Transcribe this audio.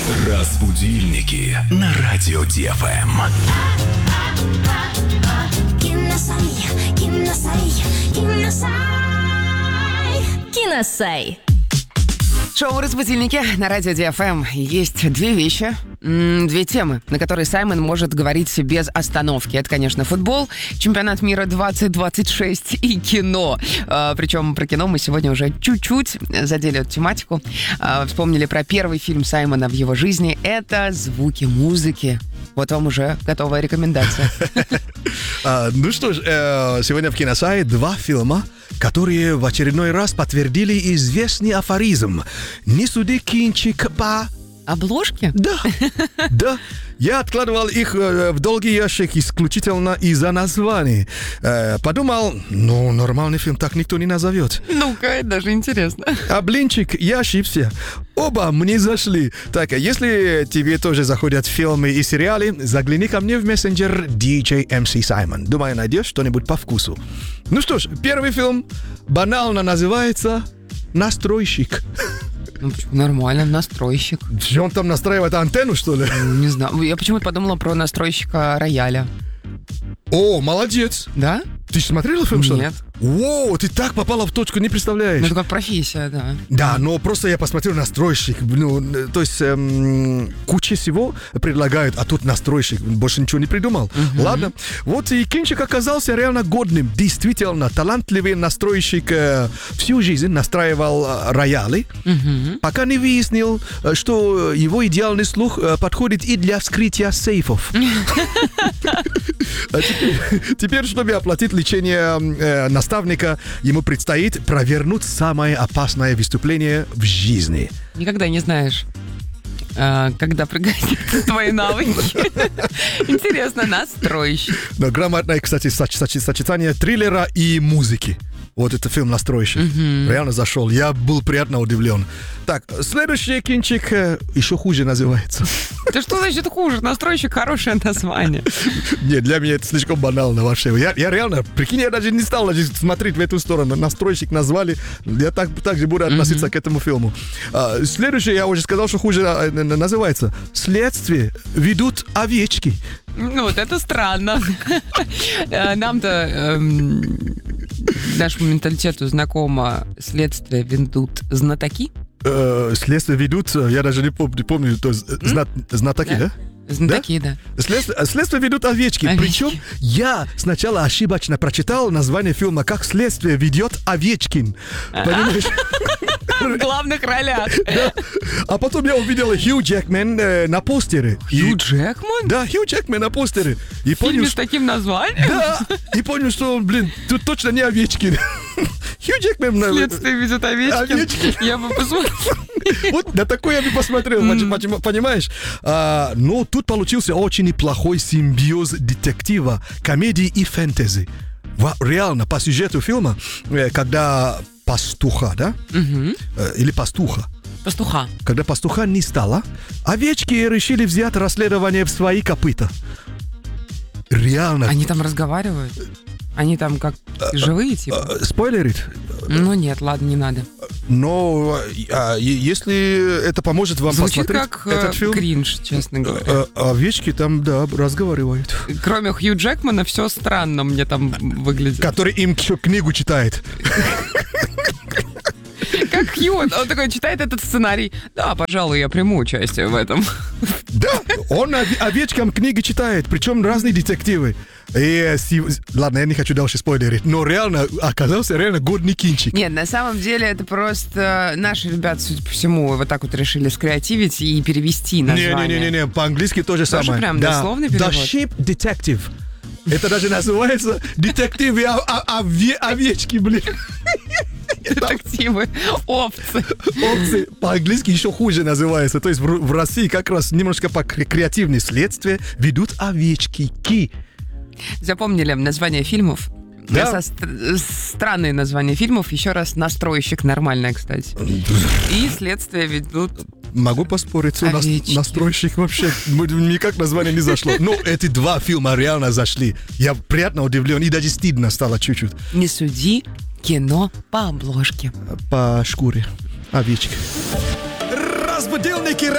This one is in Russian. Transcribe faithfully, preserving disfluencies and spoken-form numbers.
Разбудильники на радио Ди Эф Эм. Киносай. Шоу «Разбудильники» на радио Ди Эф Эм. Есть две вещи, м, две темы, на которые Саймон может говорить без остановки. Это, конечно, футбол, чемпионат мира двадцать двадцать шесть и кино. А, причем про кино мы сегодня уже чуть-чуть задели эту тематику. А, вспомнили про первый фильм Саймона в его жизни. Это «Звуки музыки». Вот вам уже готовая рекомендация. А, ну что ж, э, сегодня в Киносае два фильма, которые в очередной раз подтвердили известный афоризм. Не суди кинчик по... Обложки? Да, да. Я откладывал их э, в долгий ящик исключительно из-за названий. Э, подумал, ну, нормальный фильм так никто не назовет. Ну-ка, даже интересно. А блинчик, я ошибся. Оба мне зашли. Так, а если тебе тоже заходят фильмы и сериалы, загляни ко мне в мессенджер ди джей эм си Саймон. Думаю, найдешь что-нибудь по вкусу. Ну что ж, первый фильм банально называется «Настройщик». Ну, почему? Нормально, настройщик. Что он там настраивает антенну, что ли? Не знаю. Я почему-то подумала про настройщика рояля. О, молодец. Да? Ты смотрела фильм, что ли? Нет. О, ты так попала в точку, не представляешь. Ну, это как профессия, да. Да, но просто я посмотрел настройщик. Ну, то есть эм, куча всего предлагают, а тут настройщик. Больше ничего не придумал. Uh-huh. Ладно. Вот и кинчик оказался реально годным. Действительно, талантливый настройщик э, всю жизнь настраивал э, рояли, uh-huh. пока не выяснил, что его идеальный слух э, подходит и для вскрытия сейфов. Теперь, чтобы оплатить лечение э, наставника, ему предстоит провернуть самое опасное выступление в жизни. Никогда не знаешь, э, когда пригодятся твои навыки. Интересно, настройщик. Но грамотное, кстати, соч- соч- сочетание триллера и музыки. Вот это фильм «Настройщик». Mm-hmm. Реально зашел. Я был приятно удивлен. Так, следующий кинчик э, еще хуже называется. Да что значит хуже? «Настройщик» — хорошее название. Нет, для меня это слишком банально вообще. Я, я реально, прикинь, я даже не стал даже смотреть в эту сторону. «Настройщик» назвали. Я так, так же буду относиться mm-hmm. к этому фильму. А, следующий, я уже сказал, что хуже а, называется «Следствие ведут овечки». Ну, вот это странно. Нам-то... Нашему менталитету знакомо «Следствие ведут знатоки». Э, следствие ведут, я даже не помню, не помню то есть, зна, знатоки, да? да? Знатоки, да. да. Следствие, следствие ведут овечки. овечки. Причем я сначала ошибочно прочитал название фильма как «Следствие ведет Овечкин». Понимаешь? В главных ролях. Да. А потом я увидел Хью Джекман э, на постере. Хью и... Джекман? Да, Хью Джекман на постере. И в фильме понял, с что... таким названием? Да, и понял, что, блин, тут точно не Овечкин. Хью Джекман... «Следствие ведет Овечкин». Овечкин. Я бы посмотрел. Вот на такой я бы посмотрел, mm. понимаешь? А, но тут получился очень неплохой симбиоз детектива, комедии и фэнтези. Реально, по сюжету фильма, когда пастуха, да? Mm-hmm. Или пастуха. Пастуха. Когда пастуха не стало, овечки решили взять расследование в свои копыта. Реально. Они там разговаривают? Они там как живые, типа? Спойлерит? Ну нет, ладно, не надо. Но а, если это поможет вам звучит посмотреть как этот фильм... кринж, честно говоря. А, а, овечки там, да, разговаривают. Кроме Хью Джекмана, все странно мне там выглядит. Который им книгу читает. Как Хью, он такой читает этот сценарий. Да, пожалуй, я приму участие в этом. Да, он овечкам книги читает, причем разные детективы. И, ладно, я не хочу дальше спойлерить, но реально оказался реально годный кинчик. Нет, на самом деле это просто наши ребята, судя по всему, вот так вот решили скреативить и перевести название. Не-не-не, по-английски то же самое. Тоже прям да. дословный перевод? The Sheep Detective. Это даже называется детективы овечки, блин. Детективы, овцы. Овцы по-английски еще хуже называется. То есть в, в России как раз немножко по креативнее следствие ведут овечки. Ки. Запомнили название фильмов? Да. Со, странные названия фильмов. Еще раз «Настройщик» нормальное, кстати. И «Следствие ведут». Могу поспорить, что нас, «Настройщик» вообще никак название не зашло. Но эти два фильма реально зашли. Я приятно удивлен и даже стыдно стало чуть-чуть. Не суди кино по обложке. По шкуре овечки. Разбудилники